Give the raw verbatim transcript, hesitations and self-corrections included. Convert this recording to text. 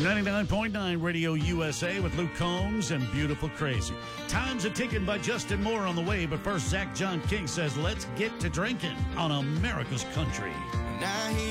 ninety-nine point nine Radio U S A with Luke Combs and Beautiful Crazy. Time's a ticking by Justin Moore on the way, but first Zach John King says, let's get to drinking on America's Country. Now he